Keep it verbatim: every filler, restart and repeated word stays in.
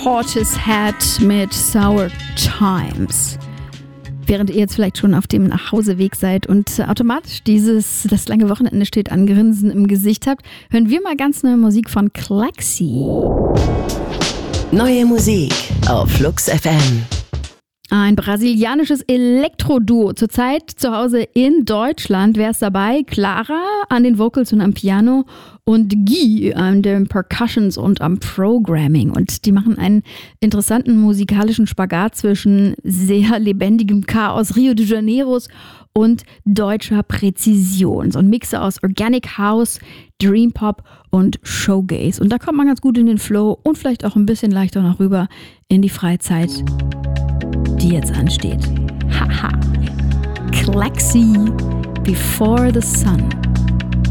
Portishead mit Sour Times. Während ihr jetzt vielleicht schon auf dem Nachhauseweg seid und automatisch dieses, das lange Wochenende steht an, Grinsen im Gesicht habt, hören wir mal ganz neue Musik von Clexi. Neue Musik auf Flux F M. Ein brasilianisches Elektro-Duo, zurzeit zu Hause in Deutschland. Wer ist dabei? Clara an den Vocals und am Piano und Guy an den Percussions und am Programming. Und die machen einen interessanten musikalischen Spagat zwischen sehr lebendigem Chaos Rio de Janeiros und deutscher Präzision. So ein Mix aus Organic House, Dream Pop und Showgaze. Und da kommt man ganz gut in den Flow und vielleicht auch ein bisschen leichter noch rüber in die Freizeit, die jetzt ansteht. Haha. Clexi, Before the Sun.